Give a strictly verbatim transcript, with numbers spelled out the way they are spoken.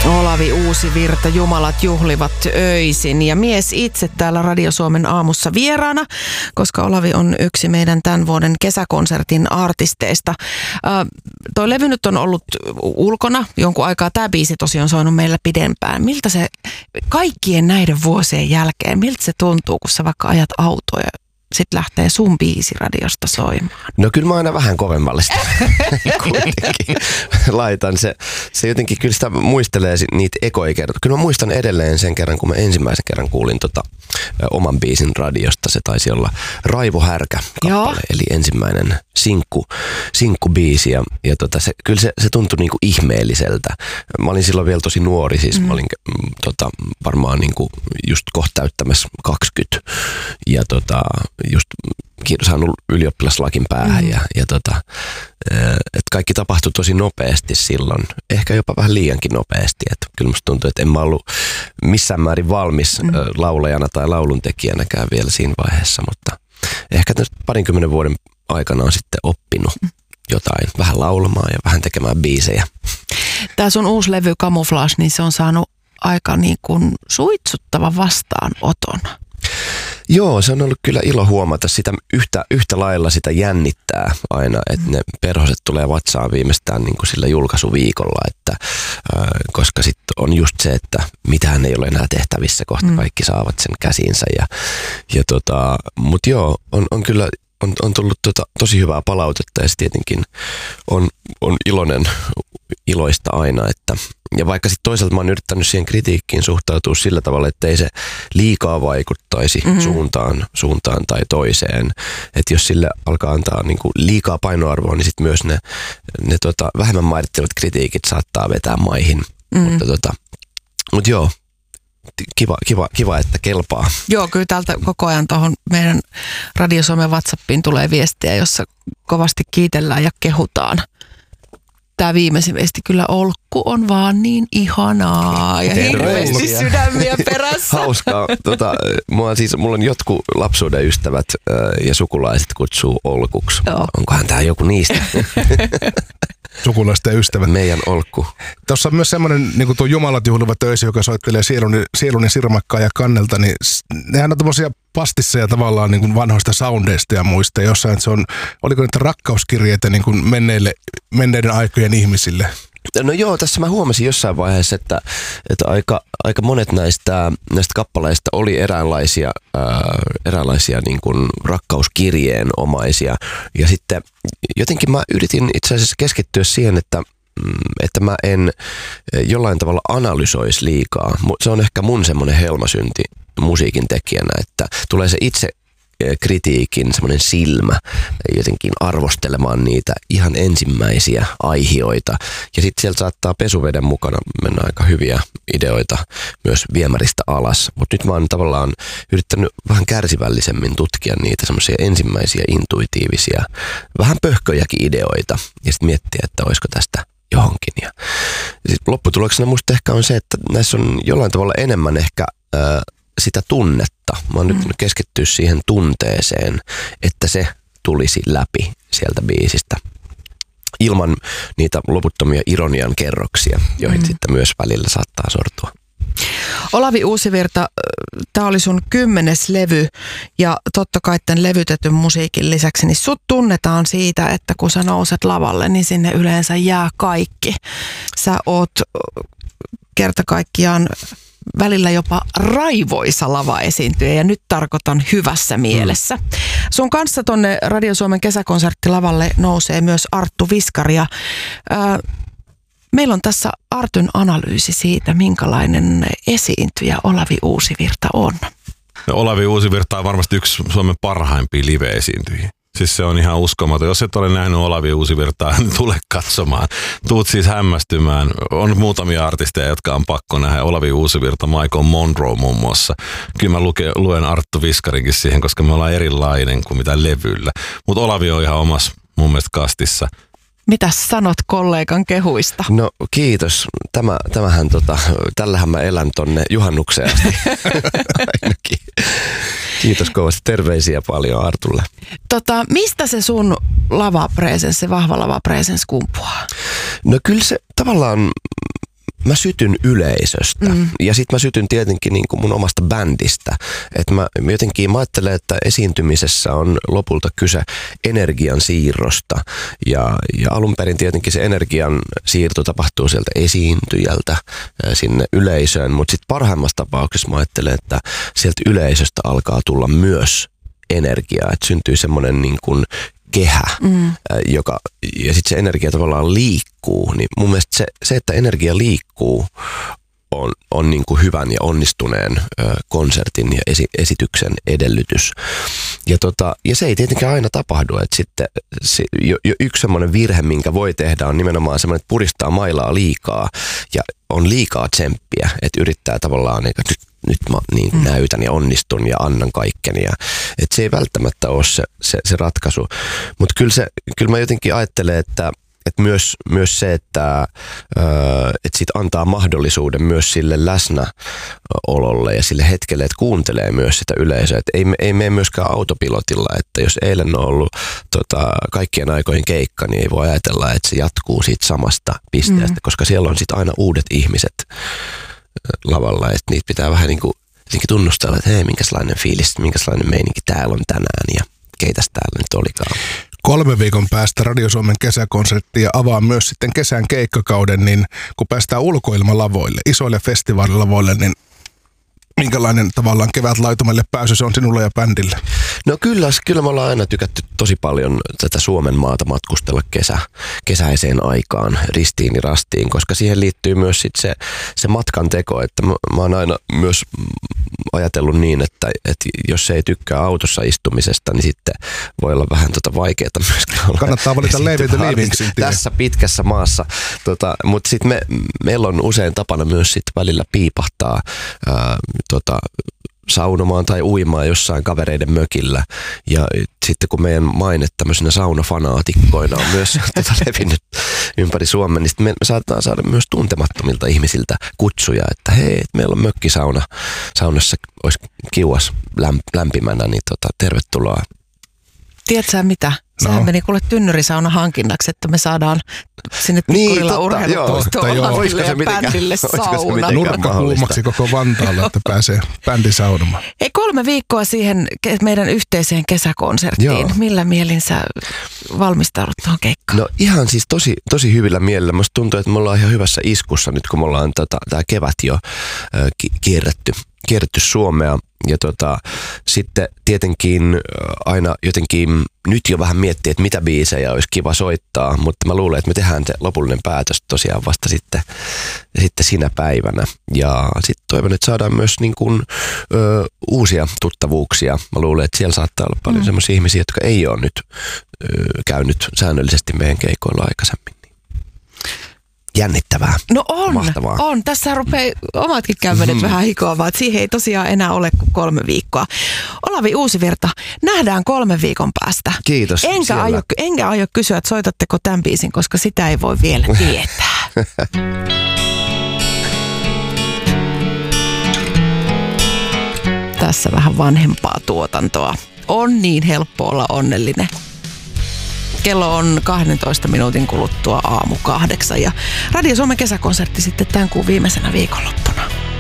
Olavi Uusivirta, Jumalat juhlivat öisin, ja mies itse täällä Radio Suomen aamussa vieraana, koska Olavi on yksi meidän tämän vuoden kesäkonsertin artisteista. Äh, toi levy nyt on ollut ulkona jonkun aikaa, tämä biisi tosiaan on soinut meillä pidempään. Miltä se kaikkien näiden vuosien jälkeen, miltä se tuntuu, kun sä vaikka ajat autoja? Sitten lähtee sun biisi radiosta soimaan. No kyllä mä aina vähän kovemmalle sitä kuitenkin laitan. Se, se jotenkin kyllä sitä muistelee niitä ekoja kertoja. Kyllä mä muistan edelleen sen kerran, kun mä ensimmäisen kerran kuulin tota, oman biisin radiosta. Se taisi olla Raivo Härkä-kappale, eli ensimmäinen sinkku, sinkkubiisi. Ja, ja tota, se, kyllä se, se tuntui niinku ihmeelliseltä. Mä olin silloin vielä tosi nuori, siis mm. mä olin mm, tota, varmaan niinku just kohta täyttämässä kaksikymmentä. Ja tota... just saanut ylioppilaslakin päähän, mm. ja, ja tota, että kaikki tapahtui tosi nopeasti silloin, ehkä jopa vähän liiankin nopeasti, että kyllä musta tuntuu, että en mä ollut missään määrin valmis mm. laulajana tai lauluntekijänäkään vielä siinä vaiheessa, mutta ehkä tästä parinkymmenen vuoden aikana on sitten oppinut mm. jotain, vähän laulamaan ja vähän tekemään biisejä. Tämä sun uusi levy Camouflage, niin se on saanut aika niin kuin suitsuttava vastaanoton. Joo, se on ollut kyllä ilo huomata sitä yhtä, yhtä lailla sitä jännittää aina, että ne perhoset tulee vatsaan viimeistään niin kuin sillä julkaisuviikolla, että, äh, koska sitten on just se, että mitään ei ole enää tehtävissä, kohta mm. kaikki saavat sen käsiinsä. Ja, ja tota, mutta joo, on, on kyllä on, on tullut tota, tosi hyvää palautetta ja se tietenkin on, on iloinen, iloista aina, että ja vaikka sitten toisaalta mä oon yrittänyt siihen kritiikkiin suhtautua sillä tavalla, että ei se liikaa vaikuttaisi mm-hmm. suuntaan, suuntaan tai toiseen. Että jos sille alkaa antaa niinku liikaa painoarvoa, niin sitten myös ne, ne tota, vähemmän mairittelut kritiikit saattaa vetää maihin. Mm-hmm. Mutta tota, mut joo, kiva, kiva, kiva, että kelpaa. Joo, kyllä täältä koko ajan tuohon meidän Radio Suomen WhatsAppiin tulee viestiä, jossa kovasti kiitellään ja kehutaan. Tämä viimeisin viesti kyllä, Olkku on vaan niin ihanaa ja hirveästi sydämiä perässä. Hauskaa. Tota, mulla, siis, mulla on jotkut lapsuuden ystävät äh, ja sukulaiset kutsuu Olkuksi. Joo. Onkohan tämä joku niistä? Sukulaisten ystävät. Meidän Olkku. Tuossa on myös semmoinen, niin kuin tuo Jumalat juhlivat öisin, joka soittelee sieluni, sieluni sirmakkaa ja kannelta, niin nehän on tommosia pastisseja tavallaan niin kuin vanhoista soundeista ja muista. Jossain, että se on, oliko niitä rakkauskirjeitä niin kuin menneille, menneiden aikojen ihmisille? No joo, tässä mä huomasin jossain vaiheessa, että, että aika, aika monet näistä, näistä kappaleista oli eräänlaisia, ää, eräänlaisia niin kuin rakkauskirjeenomaisia. Ja sitten jotenkin mä yritin itse asiassa keskittyä siihen, että, että mä en jollain tavalla analysoisi liikaa. Se on ehkä mun semmoinen helmasynti musiikin tekijänä, että tulee se itse kritiikin semmoinen silmä jotenkin arvostelemaan niitä ihan ensimmäisiä aihioita. Ja sitten sieltä saattaa pesuveden mukana mennä aika hyviä ideoita myös viemäristä alas. Mutta nyt mä oon tavallaan yrittänyt vähän kärsivällisemmin tutkia niitä semmoisia ensimmäisiä intuitiivisia, vähän pöhköjäkin ideoita. Ja sitten miettiä, että olisiko tästä johonkin. Ja sitten lopputuloksena musta ehkä on se, että näissä on jollain tavalla enemmän ehkä ää, sitä tunnetta. Mä oon mm. nyt keskittyä siihen tunteeseen, että se tulisi läpi sieltä biisistä. Ilman niitä loputtomia ironian kerroksia, joihin mm. sitten myös välillä saattaa sortua. Olavi Uusivirta, tämä oli sun kymmenes levy ja totta kai tämän levytetyn musiikin lisäksi, niin sut tunnetaan siitä, että kun sä nouset lavalle, niin sinne yleensä jää kaikki. Sä oot kerta kaikkiaan välillä jopa raivoisa lava-esiintyjä ja nyt tarkoitan hyvässä mielessä. Mm. Sun kanssa tonne Radio Suomen kesäkonserttilavalle nousee myös Arttu Viskari ja ää, meillä on tässä Artun analyysi siitä, minkälainen esiintyjä Olavi Uusivirta on. No, Olavi Uusivirta on varmasti yksi Suomen parhaimpia live-esiintyjiä. Siis se on ihan uskomaton. Jos et ole nähnyt Olavi Uusivirtaa, niin tule katsomaan. Tuut siis hämmästymään. On muutamia artisteja, jotka on pakko nähdä. Olavi Uusivirta, Michael Monroe muun muassa. Kyllä mä luke, luen Arttu Viskarinkin siihen, koska me ollaan erilainen kuin mitä levyllä. Mutta Olavi on ihan omassa mun mielestä kastissa. Mitäs sanot kollegan kehuista? No kiitos. Tämä, tämähän tota, tällähän mä elän tonne juhannukseen asti. Ainakin. Kiitos kovasti. Terveisiä paljon Artulle. Tota, mistä se sun lavapresens, se vahva lavapresens kumpuaa? No kyllä se tavallaan, mä sytyn yleisöstä mm. ja sit mä sytyn tietenkin niin kuin mun omasta bändistä. Että mä jotenkin mä ajattelen, että esiintymisessä on lopulta kyse energian siirrosta ja, ja alun perin tietenkin se energian siirto tapahtuu sieltä esiintyjältä sinne yleisöön, mutta sit parhaimmassa tapauksessa mä ajattelen, että sieltä yleisöstä alkaa tulla myös energiaa, että syntyy semmoinen niin kuin kehä, mm. joka, ja sitten se energia tavallaan liikkuu, niin mun mielestä se, se että energia liikkuu, on, on niin kuin hyvän ja onnistuneen ö, konsertin ja esi, esityksen edellytys. Ja, tota, ja se ei tietenkään aina tapahdu, että sitten se, jo, jo yksi semmoinen virhe, minkä voi tehdä, on nimenomaan semmoinen, että puristaa mailaa liikaa ja on liikaa tsemppiä, että yrittää tavallaan, että nyt, nyt mä niin mm. näytän ja onnistun ja annan kaikkeni. Ja, että se ei välttämättä ole se, se, se ratkaisu, mutta kyllä, se, kyllä mä jotenkin ajattelen, että Että myös, myös se, että, että sit antaa mahdollisuuden myös sille läsnäololle ja sille hetkelle, että kuuntelee myös sitä yleisöä. Että ei, ei mene myöskään autopilotilla, että jos eilen on ollut tota, kaikkien aikojen keikka, niin ei voi ajatella, että se jatkuu siitä samasta pisteestä, mm. koska siellä on sitten aina uudet ihmiset lavalla, että niitä pitää vähän niin kuin tunnustella, että hei, minkälainen fiilis, minkälainen meininki täällä on tänään ja keitäs täällä nyt olikaan. Kolme viikon päästä Radio Suomen kesäkonsertti ja avaa myös sitten kesän keikkakauden, niin kun päästään ulkoilmalavoille, isoille festivaalilavoille, niin minkälainen tavallaan kevätlaitumelle pääsy se on sinulle ja bändille? No kyllä, kyllä me ollaan aina tykätty tosi paljon tätä Suomen maata matkustella kesä, kesäiseen aikaan, ristiin ja rastiin, koska siihen liittyy myös sit se, se matkan teko, että mä, mä oon aina myös ajatellut niin, että, että jos ei tykkää autossa istumisesta, niin sitten voi olla vähän tota vaikeaa myöskään olla. Kannattaa valita Leivity Livingsin tässä pitkässä maassa, tota, mutta sitten me, meillä on usein tapana myös sit välillä piipahtaa ää, tota, saunomaan tai uimaan jossain kavereiden mökillä. Ja sitten kun meidän maine tämmöisenä saunafanaatikkoina on myös tota levinnyt ympäri Suomen, niin sitten me, me saattaa saada myös tuntemattomilta ihmisiltä kutsuja, että hei, että meillä on mökkisauna, saunassa olisi kiuas lämpimänä, niin tota, tervetuloa. Tiedätkö sä mitä? Sehän no. meni kuule tynnyrisauna hankinnaksi, että me saadaan sinne Tikkurilla niin, urheilupuistoon ja bändille sauna. Nurkkakulmaksi koko Vantaalle, että pääsee bändi saunomaan. Ei kolme viikkoa siihen meidän yhteiseen kesäkonserttiin. Joo. Millä mielin sä valmistaudut tuohon keikkaan? No ihan siis tosi, tosi hyvillä mielillä. Musta tuntuu, että me ollaan ihan hyvässä iskussa nyt, kun me ollaan tota, tää kevät jo äh, kierretty. kierretty Suomea ja tota, sitten tietenkin aina jotenkin nyt jo vähän miettii, että mitä biisejä olisi kiva soittaa, mutta mä luulen, että me tehdään se lopullinen päätös tosiaan vasta sitten, sitten sinä päivänä. Ja sitten toivon, että saadaan myös niin kuin, ö, uusia tuttavuuksia. Mä luulen, että siellä saattaa olla paljon mm. sellaisia ihmisiä, jotka ei ole nyt ö, käynyt säännöllisesti meidän keikoilla aikaisemmin. Jännittävää. No on, mahtavaa. on. Tässä rupeaa omatkin kämmenet mm. vähän hikoamaan, että siihen ei tosiaan enää ole kuin kolme viikkoa. Olavi Uusivirta, nähdään kolmen viikon päästä. Kiitos. Enkä aio, enkä aio kysyä, että soitatteko tämän biisin, koska sitä ei voi vielä tietää. Tässä vähän vanhempaa tuotantoa. On niin helppo olla onnellinen. Kello on kahdentoista minuutin kuluttua aamu kahdeksan ja Radio Suomen kesäkonsertti sitten tämän kuun viimeisenä viikonloppuna.